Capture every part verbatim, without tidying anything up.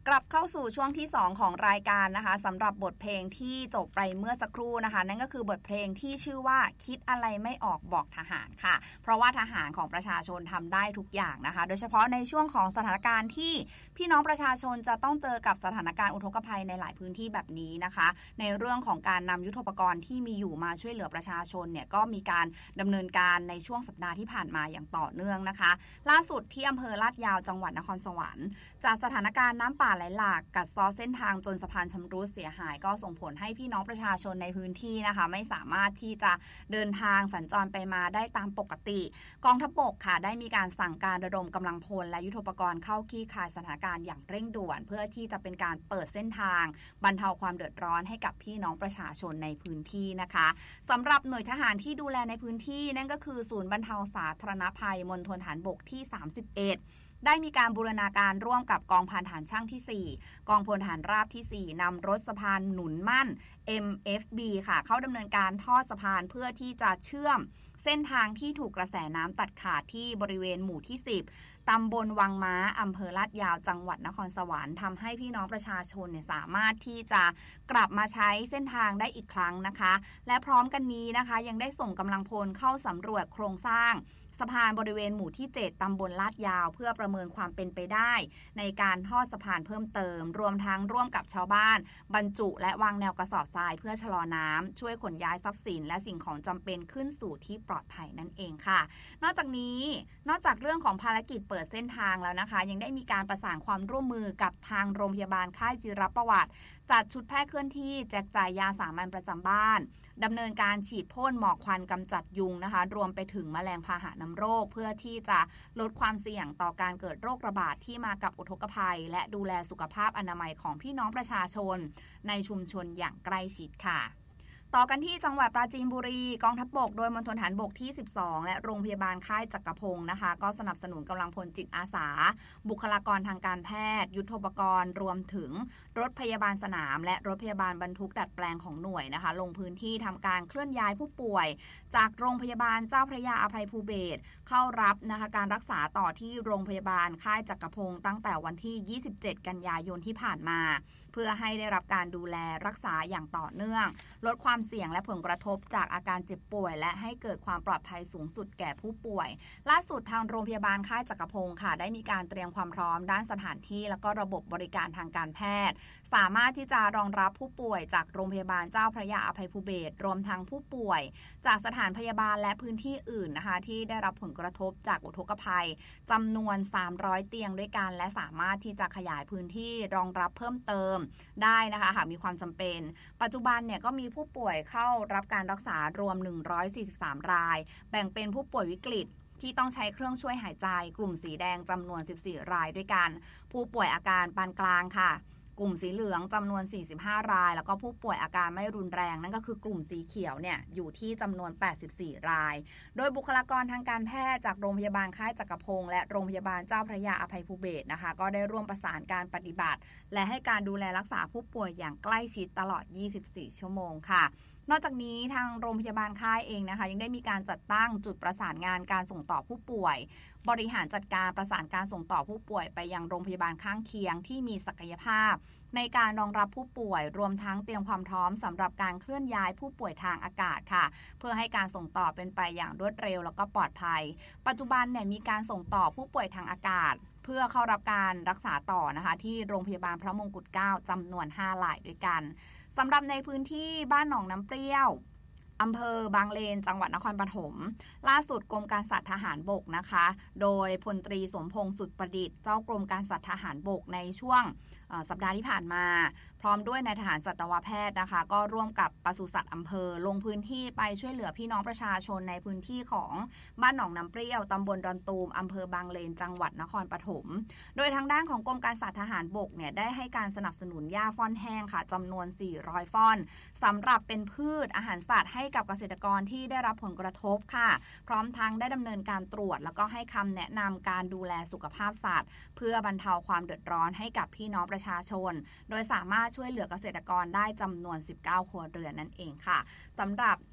กลับเข้าสู่ช่วงที่สองของรายการนะคะสำหรับบทเพลงที่จบไปเมื่อสักครู่นะคะนั่นก็คือบทเพลงที่ชื่อว่าคิดอะไรไม่ออกบอกทหารค่ะเพราะว่าทหารของประชาชนทำได้ทุกอย่างนะคะโดยเฉพาะในช่วงของสถานการณ์ที่พี่น้องประชาชนจะต้องเจอกับสถานการณ์อุทกภัยในหลายพื้นที่แบบนี้นะคะในเรื่องของการนำยุทโธปกรณ์ที่มีอยู่มาช่วยเหลือประชาชนเนี่ยก็มีการดำเนินการในช่วงสัปดาห์ที่ผ่านมาอย่างต่อเนื่องนะคะล่าสุดที่อำเภอลาดยาวจังหวัดนครสวรรค์จากสถานการณ์น้ำป่าไหลหลากกัดเซาะเส้นทางจนสะพานชำรุดเสียหายก็ส่งผลให้พี่น้องประชาชนในพื้นที่นะคะไม่สามารถที่จะเดินทางสัญจรไปมาได้ตามปกติกองทัพบกค่ะได้มีการสั่งการระดมกำลังพลและยุทโธปกรณ์เข้าคลี่คลายสถานการณ์อย่างเร่งด่วนเพื่อที่จะเป็นการเปิดเส้นทางบรรเทาความเดือดร้อนให้กับพี่น้องประชาชนในพื้นที่นะคะสำหรับหน่วยทหารที่ดูแลในพื้นที่นั่นก็คือศูนย์บรรเทาสาธารณภัยมณฑลฐานบกที่สามสิบเอ็ดได้มีการบูรณาการร่วมกับกองพันฐานช่างที่สี่กองพลฐานราบที่สี่นำรถสะพานหนุนมั่น เอ็ม เอฟ บี ค่ะเข้าดำเนินการทอดสะพานเพื่อที่จะเชื่อมเส้นทางที่ถูกกระแสน้ำตัดขาดที่บริเวณหมู่ที่สิบตำบลวังม้าอำเภอลาดยาวจังหวัดนครสวรรค์ทำให้พี่น้องประชาชนเนี่ยสามารถที่จะกลับมาใช้เส้นทางได้อีกครั้งนะคะและพร้อมกันนี้นะคะยังได้ส่งกำลังพลเข้าสำรวจโครงสร้างสะพานบริเวณหมู่ที่เจ็ดตำบลลาดยาวเพื่อประเมินความเป็นไปได้ในการทอดสะพานเพิ่มเติมรวมทั้งร่วมกับชาวบ้านบรรจุและวางแนวกระสอบทรายเพื่อชะลอน้ำช่วยขนย้ายทรัพย์สินและสิ่งของจำเป็นขึ้นสู่ที่ปลอดภัยนั่นเองค่ะนอกจากนี้นอกจากเรื่องของภารกิจเปิดเส้นทางแล้วนะคะยังได้มีการประสานความร่วมมือกับทางโรงพยาบาลค่ายจิรประวัติจัดชุดแพทย์เคลื่อนที่แจกจ่ายยาสามัญประจำบ้านดำเนินการฉีดพ่นหมอกควันกำจัดยุงนะคะรวมไปถึงแมลงพาหะนำโรคเพื่อที่จะลดความเสี่ยงต่อการเกิดโรคระบาดที่มากับอุทกภัยและดูแลสุขภาพอนามัยของพี่น้องประชาชนในชุมชนอย่างใกล้ชิดค่ะต่อกันที่จังหวัดปราจีนบุรีกองทัพบกโดยมณฑลฐานบกที่สิบสองและโรงพยาบาลค่ายจักรพงศ์นะคะก็สนับสนุนกำลังพลจิตอาสาบุคลากรทางการแพทย์ยุทโธปกรณ์รวมถึงรถพยาบาลสนามและรถพยาบาลบรรทุกดัดแปลงของหน่วยนะคะลงพื้นที่ทำการเคลื่อนย้ายผู้ป่วยจากโรงพยาบาลเจ้าพระยาอภัยภูเบศรเข้ารับนะคะการรักษาต่อที่โรงพยาบาลค่ายจักรพงศ์ตั้งแต่วันที่ยี่สิบเจ็ดกันยายนที่ผ่านมาเพื่อให้ได้รับการดูแลรักษาอย่างต่อเนื่องลดความเสี่ยงและผลกระทบจากอาการเจ็บป่วยและให้เกิดความปลอดภัยสูงสุดแก่ผู้ป่วยล่าสุดทางโรงพยาบาลค่ายจักรพงศ์ค่ะได้มีการเตรียมความพร้อมด้านสถานที่และก็ระบบบริการทางการแพทย์สามารถที่จะรองรับผู้ป่วยจากโรงพยาบาลเจ้าพระยาอภัยภูเบศรรวมทั้งผู้ป่วยจากสถานพยาบาลและพื้นที่อื่นนะคะที่ได้รับผลกระทบจากอุทกภัยจำนวนสามร้อยเตียงด้วยกันและสามารถที่จะขยายพื้นที่รองรับเพิ่มเติมได้นะคะหากมีความจำเป็นปัจจุบันเนี่ยก็มีผู้ป่วยเข้ารับการรักษารวมหนึ่งร้อยสี่สิบสามรายแบ่งเป็นผู้ป่วยวิกฤตที่ต้องใช้เครื่องช่วยหายใจกลุ่มสีแดงจำนวนสิบสี่รายด้วยกันผู้ป่วยอาการปานกลางค่ะกลุ่มสีเหลืองจำนวนสี่สิบห้ารายแล้วก็ผู้ป่วยอาการไม่รุนแรงนั่นก็คือกลุ่มสีเขียวเนี่ยอยู่ที่จำนวนแปดสิบสี่รายโดยบุคลากรทางการแพทย์จากโรงพยาบาลค่ายจักรพงศ์และโรงพยาบาลเจ้าพระยาอภัยภูเบศรนะคะก็ได้ร่วมประสานการปฏิบัติและให้การดูแลรักษาผู้ป่วยอย่างใกล้ชิดตลอดยี่สิบสี่ชั่วโมงค่ะนอกจากนี้ทางโรงพยาบาลค่ายเองนะคะยังได้มีการจัดตั้งจุดประสานงานการส่งต่อผู้ป่วยบริหารจัดการประสานการส่งต่อผู้ป่วยไปยังโรงพยาบาลข้างเคียงที่มีศักยภาพในการรองรับผู้ป่วยรวมทั้งเตรียมความพร้อมสำหรับการเคลื่อนย้ายผู้ป่วยทางอากาศค่ะเพื่อให้การส่งต่อเป็นไปอย่างรวดเร็วแล้วก็ปลอดภัยปัจจุบันเนี่ยมีการส่งต่อผู้ป่วยทางอากาศเพื่อเข้ารับการรักษาต่อนะคะที่โรงพยาบาลพระมงกุฎเกล้าจำนวนห้ารายด้วยกันสำหรับในพื้นที่บ้านหนองน้ำเปรี้ยวอำเภอบางเลนจังหวัดนครปฐมล่าสุดกรมการสัตว์ทหารบกนะคะโดยพลตรีสมพงษ์สุดประดิษฐ์เจ้ากรมการสัตว์ทหารบกในช่วงสัปดาห์ที่ผ่านมาพร้อมด้วยนายทหารสัตวแพทย์นะคะก็ร่วมกับปศุสัตว์อำเภอลงพื้นที่ไปช่วยเหลือพี่น้องประชาชนในพื้นที่ของบ้านหนองน้ำเปรี้ยวตำบลดอนตูมอำเภอบางเลนจังหวัดนครปฐมโดยทางด้านของกรมการสัตว์ทหารบกเนี่ยได้ให้การสนับสนุนหญ้าฟ่อนแห้งค่ะจำนวนสี่ร้อยฟ่อนสำหรับเป็นพืชอาหารสัตว์ให้กับเกษตรกรที่ได้รับผลกระทบค่ะพร้อมทั้งได้ดำเนินการตรวจแล้วก็ให้คำแนะนำการดูแลสุขภาพสัตว์เพื่อบรรเทาความเดือดร้อนให้กับพี่น้องประชาชนโดยสามารถช่วยเหลือเกษตรกรได้จำนวนสิบเก้าครัวเรือนนั่นเองค่ะสำหรับ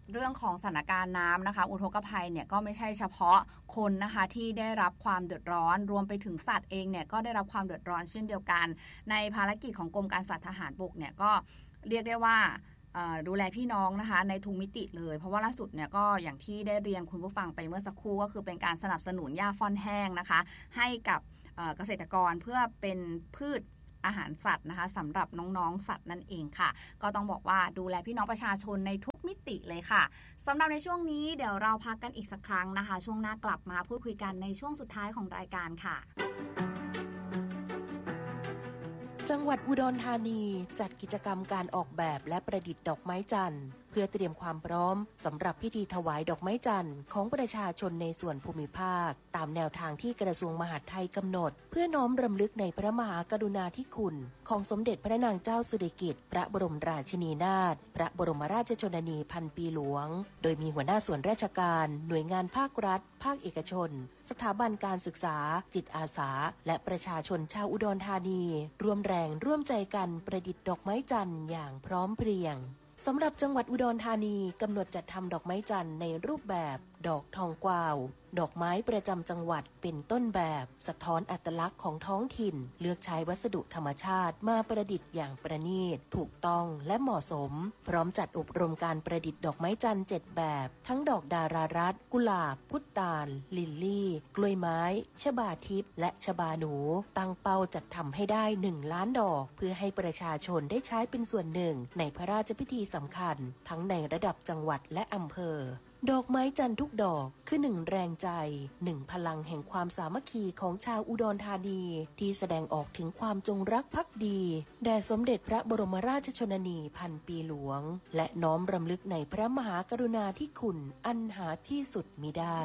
เรื่องของสถานการณ์น้ำนะคะอุทกภัยเนี่ยก็ไม่ใช่เฉพาะคนนะคะที่ได้รับความเดือดร้อนรวมไปถึงสัตว์เองเนี่ยก็ได้รับความเดือดร้อนเช่นเดียวกันในภารกิจของกรมการสัตว์ทหารบกเนี่ยก็เรียกได้ว่าดูแลพี่น้องนะคะในทุกมิติเลยเพราะว่าล่าสุดเนี่ยก็อย่างที่ได้เรียนคุณผู้ฟังไปเมื่อสักครู่ก็คือเป็นการสนับสนุนหญ้าฟ่อนแห้งนะคะให้กับเกษตรกรเพื่อเป็นพืชอาหารสัตว์นะคะสำหรับน้องๆสัตว์นั่นเองค่ะก็ต้องบอกว่าดูแลพี่น้องประชาชนในทุกมิติเลยค่ะสำหรับในช่วงนี้เดี๋ยวเราพักกันอีกสักครั้งนะคะช่วงหน้ากลับมาพูดคุยกันในช่วงสุดท้ายของรายการค่ะจังหวัดอุดรธานีจัดกิจกรรมการออกแบบและประดิษฐ์ดอกไม้จันทร์เพื่อเตรียมความพร้อมสำหรับพิธีถวายดอกไม้จันทร์ของประชาชนในส่วนภูมิภาคตามแนวทางที่กระทรวงมหาดไทยกำหนดเพื่อน้อมรำลึกในพระมหากรุณาธิคุณของสมเด็จพระนางเจ้าสิริกิติ์พระบรมราชินีนาถพระบรมราชชนนีพันปีหลวงโดยมีหัวหน้าส่วนราชการหน่วยงานภาครัฐภาคเอกชนสถาบันการศึกษาจิตอาสาและประชาชนชาวอุดรธานีร่วมแรงร่วมใจกันประดิษฐ์ดอกไม้จันทร์อย่างพร้อมเพรียงสำหรับจังหวัดอุดรธานีกำหนดจัดทำดอกไม้จันทร์ในรูปแบบดอกทองกวาวดอกไม้ประจำจังหวัดเป็นต้นแบบสะท้อนอัตลักษณ์ของท้องถิ่นเลือกใช้วัสดุธรรมชาติมาประดิษฐ์อย่างประณีตถูกต้องและเหมาะสมพร้อมจัดอบรมการประดิษฐ์ดอกไม้จันทร์เจ็ดแบบทั้งดอกดารารัตน์กุหลาบพุตาลลิลลี่กล้วยไม้ชบาทิพย์และชบาหนูตั้งเป้าจัดทำให้ได้หนึ่งล้านดอกเพื่อให้ประชาชนได้ใช้เป็นส่วนหนึ่งในพระราชพิธีสำคัญทั้งในระดับจังหวัดและอำเภอดอกไม้จันทร์ทุกดอกคือหนึ่งแรงใจหนึ่งพลังแห่งความสามัคคีของชาวอุดรธานีที่แสดงออกถึงความจงรักภักดีแด่สมเด็จพระบรมราชชนนีพันปีหลวงและน้อมรำลึกในพระมหากรุณาธิคุณอันหาที่สุดมิได้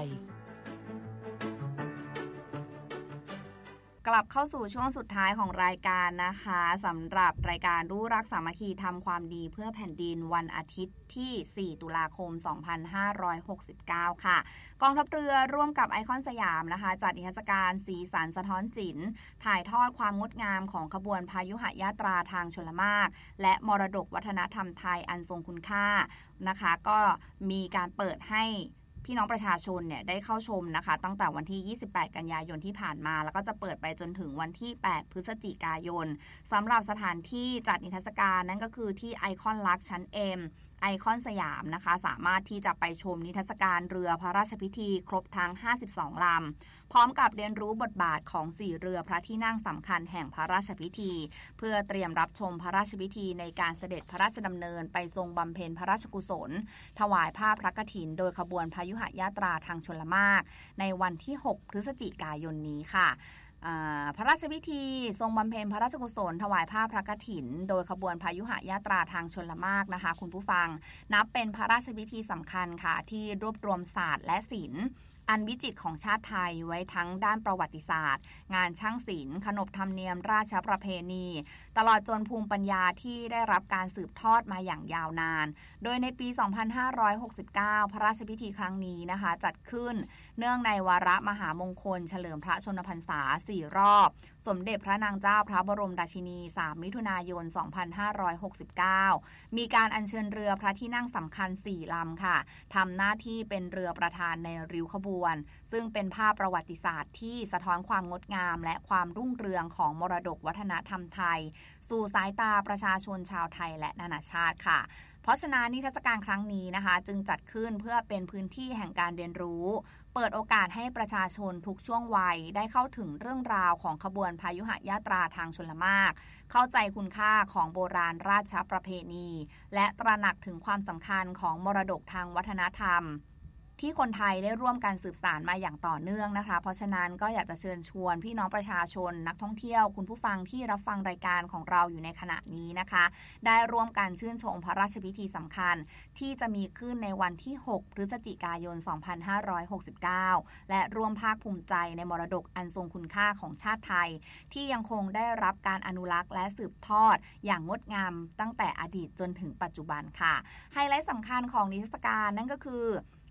กลับเข้าสู่ช่วงสุดท้ายของรายการนะคะสำหรับรายการรู้รักสามัคคีทำความดีเพื่อแผ่นดินวันอาทิตย์ที่สี่ตุลาคมสองพันห้าร้อยหกสิบเก้าค่ะกองทัพเรือร่วมกับไอคอนสยามนะคะจัดนิทรรศการสีสันสะท้อนศิลป์ถ่ายทอดความงดงามของขบวนพายุหยาตราทางชลมารและมรดกวัฒนธรรมไทยอันทรงคุณค่านะคะก็มีการเปิดให้พี่น้องประชาชนเนี่ยได้เข้าชมนะคะตั้งแต่วันที่ยี่สิบแปดกันยายนที่ผ่านมาแล้วก็จะเปิดไปจนถึงวันที่แปดพฤศจิกายนสำหรับสถานที่จัดนิทรรศการนั่นก็คือที่ไอคอนลักษณ์ชั้น Mไอคอนสยามนะคะสามารถที่จะไปชมนิทรรศการเรือพระราชพิธีครบทั้งห้าสิบสองลำพร้อมกับเรียนรู้บทบาทของสี่เรือพระที่นั่งสำคัญแห่งพระราชพิธีเพื่อเตรียมรับชมพระราชพิธีในการเสด็จพระราชดำเนินไปทรงบำเพ็ญพระราชกุศลถวายผ้าพระกฐินโดยขบวนพยุหยาตราทางชลมารในวันที่หกพฤศจิกายนนี้ค่ะพระราชพิธีทรงบำเพ็ญพระราชกุศลถวายผ้าพระกฐินโดยขบวนพายุหยาตราทางชลมารนะคะคุณผู้ฟังนับเป็นพระราชพิธีสำคัญค่ะที่รวบรวมศาสตร์และศิลป์อันวิจิตรของชาติไทยไว้ทั้งด้านประวัติศาสตร์งานช่างศิลป์ขนบธรรมเนียมราชประเพณีตลอดจนภูมิปัญญาที่ได้รับการสืบทอดมาอย่างยาวนานโดยในปี สองพันห้าร้อยหกสิบเก้า พระราชพิธีครั้งนี้นะคะจัดขึ้นเนื่องในวาระมหามงคลเฉลิมพระชนมพรรษาสี่รอบสมเด็จพระนางเจ้าพระบรมราชินีสามมิถุนายนสองพันห้าร้อยหกสิบเก้ามีการอัญเชิญเรือพระที่นั่งสำคัญสี่ลำค่ะทำหน้าที่เป็นเรือประธานในริ้วขบวนซึ่งเป็นภาพประวัติศาสตร์ที่สะท้อนความงดงามและความรุ่งเรืองของมรดกวัฒนธรรมไทยสู่สายตาประชาชนชาวไทยและนานาชาติค่ะเพราะฉะนั้นนิทรรศการครั้งนี้นะคะจึงจัดขึ้นเพื่อเป็นพื้นที่แห่งการเรียนรู้เปิดโอกาสให้ประชาชนทุกช่วงวัยได้เข้าถึงเรื่องราวของขบวนพายุหยาตราทางชลมารเข้าใจคุณค่าของโบราณราชประเพณีและตระหนักถึงความสำคัญของมรดกทางวัฒนธรรมที่คนไทยได้ร่วมกันสืบสานมาอย่างต่อเนื่องนะคะเพราะฉะนั้นก็อยากจะเชิญชวนพี่น้องประชาชนนักท่องเที่ยวคุณผู้ฟังที่รับฟังรายการของเราอยู่ในขณะนี้นะคะได้ร่วมกันชื่นชมพระราชพิธีสำคัญที่จะมีขึ้นในวันที่หกพฤศจิกายนสองพันห้าร้อยหกสิบเก้าและร่วมภาคภูมิใจในมรดกอันทรงคุณค่าของชาติไทยที่ยังคงได้รับการอนุรักษ์และสืบทอดอย่างงดงามตั้งแต่อดีตจนถึงปัจจุบันค่ะไฮไลท์สำคัญของนิทรรศการนั่นก็คือ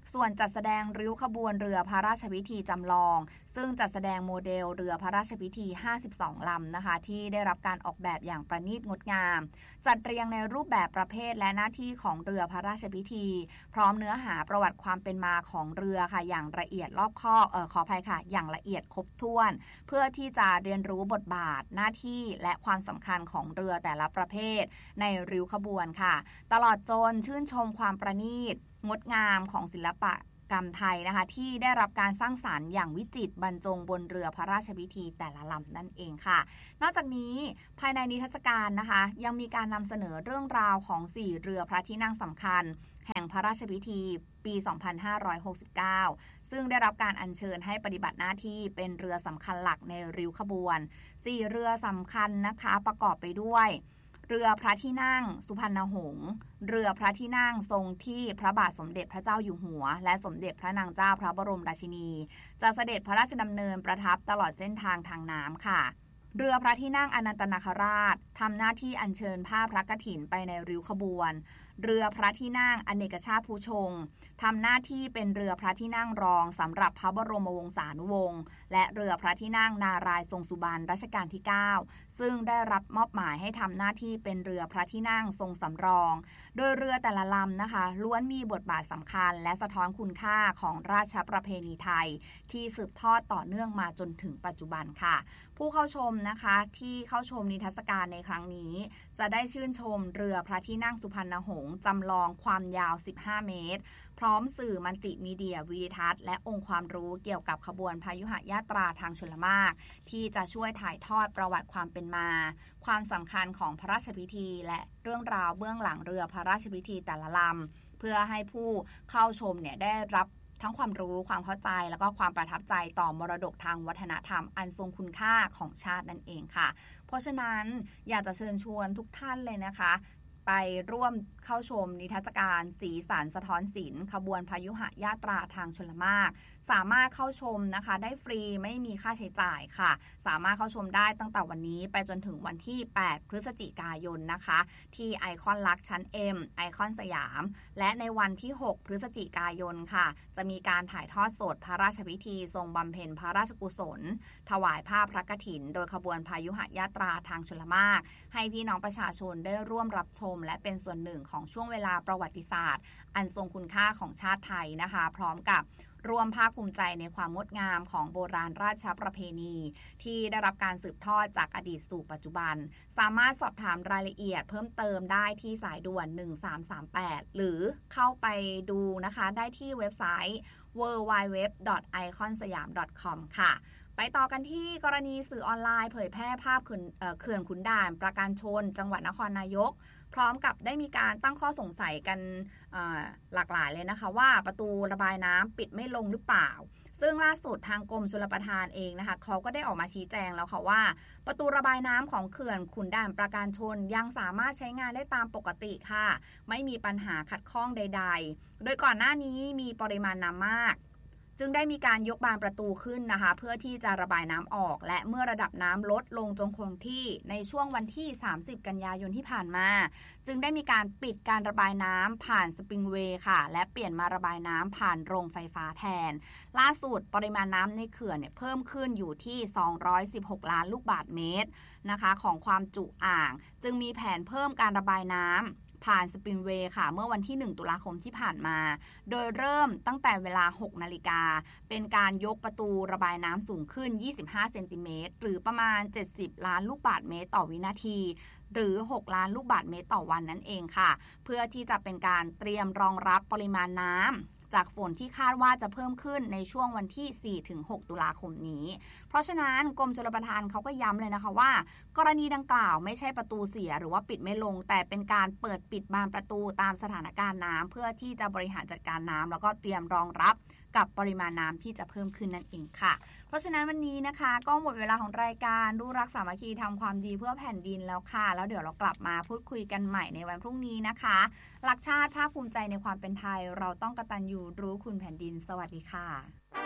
ส่วนจัดแสดงริ้วขบวนเรือพระราชพิธีจำลองซึ่งจัดแสดงโมเดลเรือพระราชพิธีห้าสิบสองลำนะคะที่ได้รับการออกแบบอย่างประณีตงดงามจัดเรียงในรูปแบบประเภทและหน้าที่ของเรือพระราชพิธีพร้อมเนื้อหาประวัติความเป็นมาของเรือค่ะอย่างละเอียดรอบคอบเออขออภัยค่ะอย่างละเอียดครบถ้วนเพื่อที่จะเรียนรู้บทบาทหน้าที่และความสำคัญของเรือแต่ละประเภทในริ้วขบวนค่ะตลอดจนชื่นชมความประณีตงดงามของศิลปะกรรมไทยนะคะที่ได้รับการสร้างสรรค์อย่างวิจิตรบรรจงบนเรือพระราชพิธีแต่ละลำนั่นเองค่ะนอกจากนี้ภายในนิทรรศการนะคะยังมีการนำเสนอเรื่องราวของสี่เรือพระที่นั่งสำคัญแห่งพระราชพิธีปี สองพันห้าร้อยหกสิบเก้า ซึ่งได้รับการอัญเชิญให้ปฏิบัติหน้าที่เป็นเรือสำคัญหลักในริ้วขบวนสี่เรือสำคัญนะคะประกอบไปด้วยเรือพระที่นั่งสุพรรณหงส์เรือพระที่นั่งทรงที่พระบาทสมเด็จพระเจ้าอยู่หัวและสมเด็จพระนางเจ้าพระบรมราชินีจะเสด็จพระราชดำเนินประทับตลอดเส้นทางทางน้ำค่ะเรือพระที่นั่งอนันตนาคราชทำหน้าที่อัญเชิญผ้าพระกฐินไปในริ้วขบวนเรือพระที่นั่งอเนกชาติผู้ชงทำหน้าที่เป็นเรือพระที่นั่งรองสำหรับพระบรมวงศานุวงศ์และเรือพระที่นั่งนารายณ์ทรงสุบรรณรัชกาลที่เก้าซึ่งได้รับมอบหมายให้ทำหน้าที่เป็นเรือพระที่นั่งทรงสำรองโดยเรือแต่ละลำนะคะล้วนมีบทบาทสำคัญและสะท้อนคุณค่าของราชประเพณีไทยที่สืบทอดต่อเนื่องมาจนถึงปัจจุบันค่ะผู้เข้าชมนะคะที่เข้าชมนิทรรศการในครั้งนี้จะได้ชื่นชมเรือพระที่นั่งสุพรรณหงส์จำลองความยาวสิบห้าเมตรพร้อมสื่อมัลติมีเดียวิดิทัศน์และองค์ความรู้เกี่ยวกับขบวนพยุหยาตราทางชลมารที่จะช่วยถ่ายทอดประวัติความเป็นมาความสำคัญของพระราชพิธีและเรื่องราวเบื้องหลังเรือพระราชพิธีแต่ละลำเพื่อให้ผู้เข้าชมเนี่ยได้รับทั้งความรู้ความเข้าใจแล้วก็ความประทับใจต่อมรดกทางวัฒนธรรมอันทรงคุณค่าของชาตินั่นเองค่ะเพราะฉะนั้นอยากจะเชิญชวนทุกท่านเลยนะคะไปร่วมเข้าชมนิทรรศการสีสันสะท้อนศิลป์ขบวนพยุหยาตราทางชลมารสามารถเข้าชมนะคะได้ฟรีไม่มีค่าใช้จ่ายค่ะสามารถเข้าชมได้ตั้งแต่วันนี้ไปจนถึงวันที่แปดพฤศจิกายนนะคะที่ไอคอนลักษณ์ชั้น M ไอคอนสยามและในวันที่หกพฤศจิกายนค่ะจะมีการถ่ายทอดสดพระราชพิธีทรงบำเพ็ญพระราชกุศลถวายผ้าพระกฐินโดยขบวนพยุหยาตราทางชลมารให้พี่น้องประชาชนได้ร่วมรับชมและเป็นส่วนหนึ่งของช่วงเวลาประวัติศาสตร์อันทรงคุณค่าของชาติไทยนะคะพร้อมกับร่วมภาคภูมิใจในความงดงามของโบราณราชประเพณีที่ได้รับการสืบทอดจากอดีตสู่ปัจจุบันสามารถสอบถามรายละเอียดเพิ่มเติมได้ที่สายด่วนหนึ่งสามสามแปดหรือเข้าไปดูนะคะได้ที่เว็บไซต์ ดับเบิลยู ดับเบิลยู ดับเบิลยู ดอท ไอคอนสยาม ดอท คอม ค่ะไปต่อกันที่กรณีสื่อออนไลน์เผยแพร่ภาพเขื่อนขุนด่านประการชนจังหวัดนครนายกพร้อมกับได้มีการตั้งข้อสงสัยกันหลากหลายเลยนะคะว่าประตูระบายน้ำปิดไม่ลงหรือเปล่าซึ่งล่าสุดทางกรมชลประทานเองนะคะเขาก็ได้ออกมาชี้แจงแล้วค่ะว่าประตูระบายน้ำของเขื่อนขุนด่านประการชนยังสามารถใช้งานได้ตามปกติค่ะไม่มีปัญหาขัดข้องใดๆโดยก่อนหน้านี้มีปริมาณน้ำมากจึงได้มีการยกบานประตูขึ้นนะคะเพื่อที่จะระบายน้ำออกและเมื่อระดับน้ำลดลงจนคงที่ในช่วงวันที่สามสิบกันยายนที่ผ่านมาจึงได้มีการปิดการระบายน้ำผ่านสปริงเวย์ค่ะและเปลี่ยนมาระบายน้ำผ่านโรงไฟฟ้าแทนล่าสุดปริมาณน้ำในเขื่อนเนี่ยเพิ่มขึ้นอยู่ที่สองร้อยสิบหกล้านลูกบาศก์เมตรนะคะของความจุอ่างจึงมีแผนเพิ่มการระบายน้ำผ่านสปริงเวย์ค่ะเมื่อวันที่หนึ่งตุลาคมที่ผ่านมาโดยเริ่มตั้งแต่เวลาหกนาฬิกาเป็นการยกประตูระบายน้ำสูงขึ้นยี่สิบห้าเซนติเมตรหรือประมาณเจ็ดสิบล้านลูกบาศก์เมตรต่อวินาทีหรือหกล้านลูกบาศก์เมตรต่อวันนั่นเองค่ะเพื่อที่จะเป็นการเตรียมรองรับปริมาณน้ำจากฝนที่คาดว่าจะเพิ่มขึ้นในช่วงวันที่ สี่ถึงหก ตุลาคมนี้เพราะฉะนั้นกรมชลประทานเขาก็ย้ำเลยนะคะว่ากรณีดังกล่าวไม่ใช่ประตูเสียหรือว่าปิดไม่ลงแต่เป็นการเปิดปิดบานประตูตามสถานการณ์น้ำเพื่อที่จะบริหารจัดการน้ำแล้วก็เตรียมรองรับกับปริมาณน้ำที่จะเพิ่มขึ้นนั่นเองค่ะเพราะฉะนั้นวันนี้นะคะก็หมดเวลาของรายการรู้รักสามัคคีทำความดีเพื่อแผ่นดินแล้วค่ะแล้วเดี๋ยวเรากลับมาพูดคุยกันใหม่ในวันพรุ่งนี้นะคะหลักชาติภาคภูมิใจในความเป็นไทยเราต้องกตัญญูรู้คุณแผ่นดินสวัสดีค่ะ